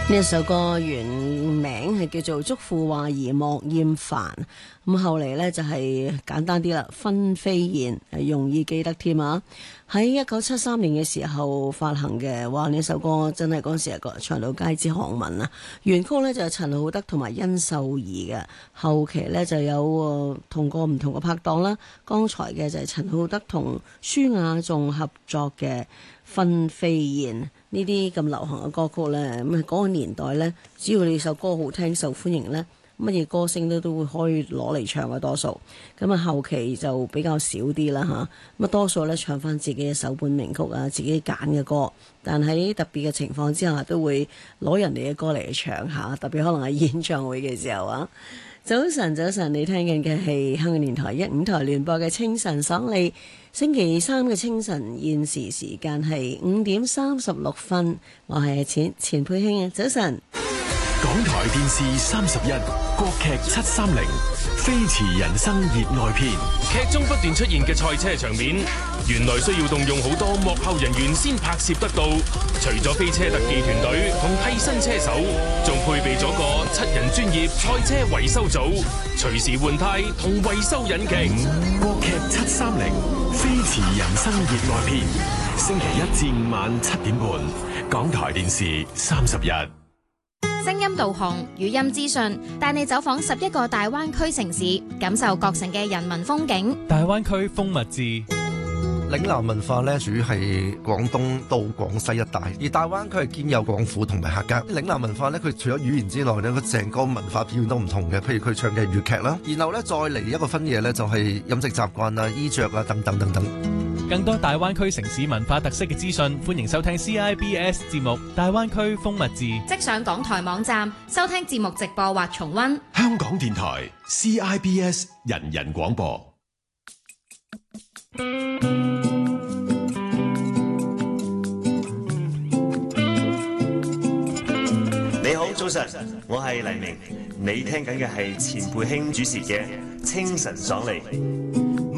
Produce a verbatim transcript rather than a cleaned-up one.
呢一首歌原名係叫做《囑父話兒莫厭煩》，咁後嚟呢就係簡單啲啦，《分飛燕》係容易記得添啊！喺一九七三年嘅時候發行嘅，哇！呢首歌真係嗰陣時係個唱到街知巷聞啊！原曲呢就係陳浩德同埋殷秀儀嘅，後期呢就有同過唔同嘅拍檔啦。剛才嘅就係陳浩德同舒雅頌合作嘅《分飛燕》。呢啲咁流行嘅歌曲呢，咁啊嗰個年代呢，只要你首歌好聽、受歡迎呢，乜嘢歌星都都會可以攞嚟唱嘅多數。咁啊後期就比較少啲啦嚇，咁啊多數呢，唱翻自己嘅首本名曲啊，自己揀嘅歌。但喺特別嘅情況之下，都會攞人哋嘅歌嚟唱下，特別可能係演唱會嘅時候啊。早晨，早晨，你聽緊嘅係香港電台一五台聯播嘅清晨爽利，星期三嘅清晨，現時時間係五點三十六分，我係錢錢佩卿啊，早晨。 港台電視三十一，國劇七三零，飛馳人生熱愛篇。 劇中不斷出現嘅賽車場面，原來需要動用好多幕後人員先拍攝得到。除咗飛車特技團隊同替身車手，仲配備咗個七人專業賽車維修組，隨時換胎同維修引擎。 國劇七三零，飛馳人生熱愛篇。星期一至五晚七點半，港台電視三十一。 聲音導航、語音資訊，帶你走訪十一個大灣區城市，感受各城嘅人文風景。 大灣區風物誌。 嶺南文化咧，主要係廣東到廣西一帶，而大灣區係兼有廣府同埋客家。嶺南文化咧，佢除咗語言之外咧，佢成個文化表現都唔同嘅。譬如佢唱嘅粵劇啦，然後咧再嚟一個分野咧，就係飲食習慣啊、衣着啊等等等等。 更多大灣區城市文化特色嘅資訊，歡迎收聽 C I B S 節目《大灣區風物誌》。 即上港台網站收聽節目直播或重溫。 香港電台 C I B S 人人廣播。 你好，早晨，我係黎明，你聽緊嘅係錢佩卿主持嘅《清晨爽利》。